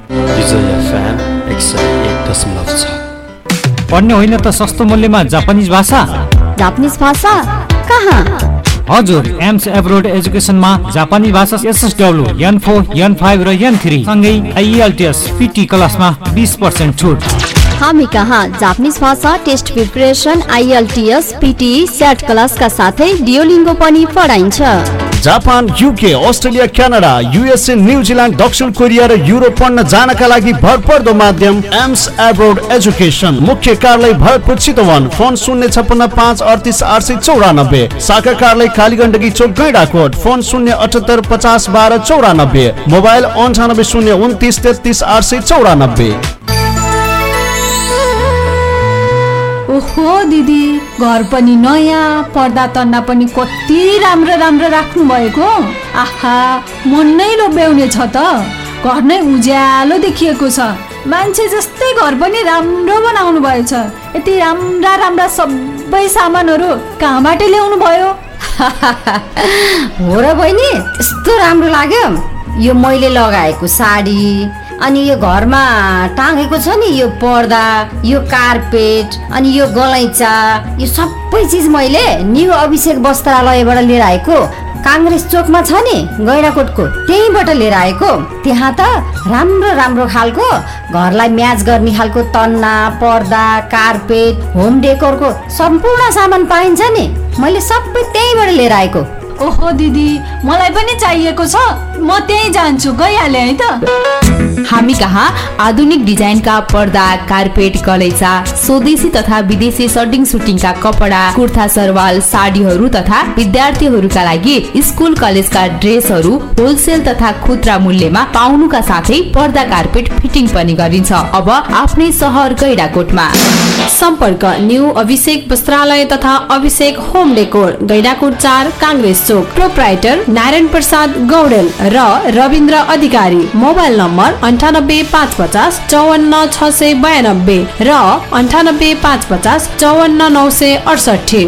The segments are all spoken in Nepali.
विजय FM 101.6। पढ्ने होइन त सस्तो मूल्यमा जापानिज भाषा? जापानिज भाषा कहाँ? हजुर, एम्स एब्रोड एजुकेसनमा जापानी भाषा SSW, N4, N5 र N3 सँगै IELTS PT क्लासमा 20% छुट। हामी कहाँ जापानिज भाषा test preparation, IELTS, PT, SAT क्लासका साथै डियोलिङ्गो पनि पढाइन्छ। Japan, UK, Australia, Canada, USA, New Zealand, दक्षिण कोरिया र युरोप पढ्न जानका लागि भरपर्दो माध्यम एम्स एब्रोड एजुकेसन। मुख्य कार्यालय भरतपुर चितवन। फोन 056 38 894। शाखा कार्यालय कालीगण्डकी चोक गैंडाकोट। फोन 078 50 12 94। मोबाइल 98 029 33 894। ओहो दिदी, घर पनि नयाँ, पर्दा तन्ना पनि कति राम्रो राम्रो राख्नु भएको। आहा, मन नै लोभ्याउने छ त। घर नै उज्यालो देखिएको छ। मान्छे जस्तै घर पनि राम्रो बनाउनु भएछ। यति राम्रा राम्रा सबै सामानहरू कहाँबाट ल्याउनु भयो? हो र बहिनी, यस्तो राम्रो लाग्यो। यो मैले लगाएको साडी, अनि यो घरमा टाँगेको छ नि यो पर्दा, यो कार्पेट, अनि यो गलैँचा, यो सबै चिज मैले न्यू अभिषेक वस्त्रालयबाट लिएर आएको। काङ्ग्रेस चोकमा छ नि गैंडाकोटको, त्यहीँबाट लिएर आएको। त्यहाँ त राम्रो राम्रो खालको घरलाई म्याच गर्ने खालको तन्ना, पर्दा, कार्पेट, होम डेकोरको सम्पूर्ण सामान पाइन्छ नि। मैले सबै त्यहीँबाट लिएर आएको। ओहो दिदी, मलाई पनि चाहिएको छ। म त्यहीँ जान्छु, गइहालेँ है त। हामी कहाँ आधुनिक डिजाइनका पर्दा, कार्पेट, गलैँचा, स्वदेशी तथा विदेशी सर्टिङ सुटिङका कपडा, कुर्ता सरवाल, साडीहरू तथा विद्यार्थीहरूका लागि स्कुल कलेजका ड्रेसहरू होलसेल तथा खुद्रा मूल्यमा पाउनुका साथै पर्दा, कार्पेट फिटिङ पनि गरिन्छ। अब आफ्नै सहर गैंडाकोटमा। सम्पर्क न्यू अभिषेक वस्त्रालय तथा अभिषेक होम डेकोर, गैंडाकोट 4, काङ्ग्रेस चोक। प्रोप्राइटर नारायण प्रसाद गौडेल र रविन्द्र अधिकारी। मोबाइल नम्बर 98 550 54 692 र 98 550 54 968।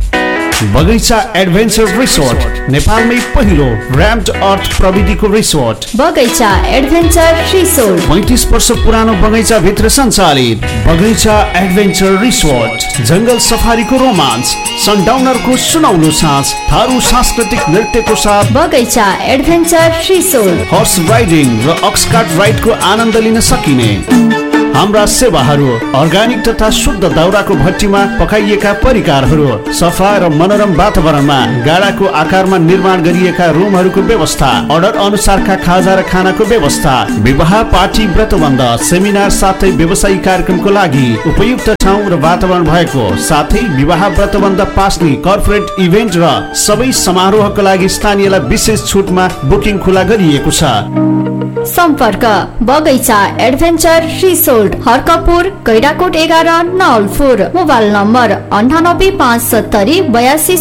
बगैँचा एडभेन्चर रिसोर्ट, नेपालमै पहिलो र्याम्ड अर्थ प्रविधिको रिसोर्ट। बगैँचा एडभेन्चर रिसोर्ट 35 वर्ष पुरानो बगैँचा भित्र सञ्चालित बगैँचा एडभेन्चर रिसोर्ट। जंगल सफारीको रोमान्स, सनडाउनरको सुनौलो सास, थारू सांस्कृतिक नृत्यको साथ बगैँचा एडभेन्चर रिसोर्ट। हर्स राइडिङ र अक्सकार्ट राइडको आनन्द लिन सकिने हाम्रा सेवाहरू। अर्ग्यानिक तथा शुद्ध दाउराको भट्टीमा पकाइएका परिकारहरू, सफा र मनोरम वातावरणमा गाडाको आकारमा निर्माण गरिएका रुमहरूको व्यवस्था, अर्डर अनुसारका खाजा र खानाको व्यवस्था, विवाह, पार्टी, व्रतबन्ध, सेमिनार साथै व्यवसायिक कार्यक्रमको लागि उपयुक्त ठाउँ र वातावरण भएको, साथै विवाह, व्रतबन्ध, पास्नी, कर्पोरेट इभेन्ट र सबै समारोहको लागि स्थानीयलाई विशेष छुटमा बुकिङ खुला गरिएको छ। सम्पर्क बगैँचा adventure resort, Harkapur, Gaindakot 11, Nawalpur. Mobile number 98 570 82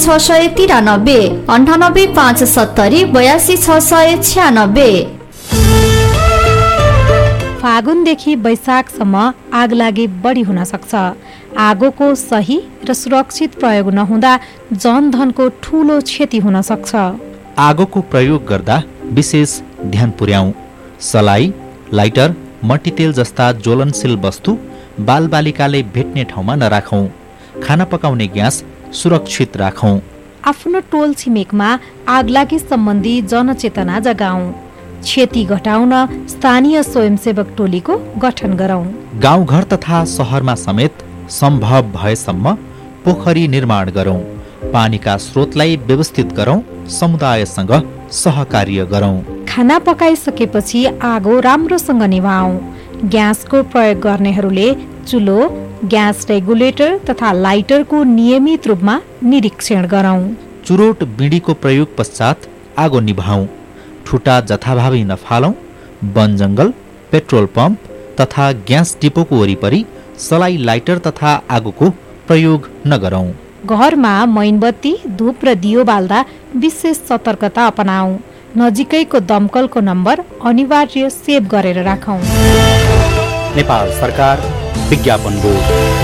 693, 98 570 82 696। फागुनदेखि वैशाखसम्म आग लागि बढी हुन सक्छ। आगोको सही र सुरक्षित प्रयोग नहुँदा जनधनको ठूलो क्षति हुन सक्छ। आगोको प्रयोग गर्दा विशेष ध्यान पुर्याऊ। सलाई, लाइटर, मट्टीतेल जस्ता ज्वलनशील वस्तु बालबालिकाले भेट्ने ठाउँमा नराखौं। खाना पकाउने ग्यास सुरक्षित राखौं। आफ्नो टोल छिमेकमा आगलागी सम्बन्धी जनचेतना जगाऊ। क्षति घटाउन स्थानीय स्वयंसेवक टोलीको गठन गरौं। गाउँघर तथा शहरमा समेत सम्भव भएसम्म पोखरी निर्माण गरौं। पानीका स्रोतलाई व्यवस्थित गरौं। समुदायसँग सहकार्य गरौं। खाना पकाइसकेपछि आगो राम्रोसँग निभाऊ। ग्यासको प्रयोग गर्नेहरूले चुलो, ग्यास रेगुलेटर तथा लाइटरको नियमित रूपमा निरीक्षण गरौं। चुरोट बिँडीको प्रयोग पश्चात आगो निभाऊ। ठुटा जथाभावी नफालौं। वन जंगल, पेट्रोल पम्प तथा ग्यास डिपोको वरिपरि सलाई, लाइटर तथा आगोको प्रयोग नगरौं। घरमा मैनबत्ती, धूप र दियो बाल्दा विशेष सतर्कता अपनाऊ। नजिकैको दमकलको नम्बर अनिवार्य सेभ गरेर राखौं। नेपाल सरकार विज्ञापन बोर्ड।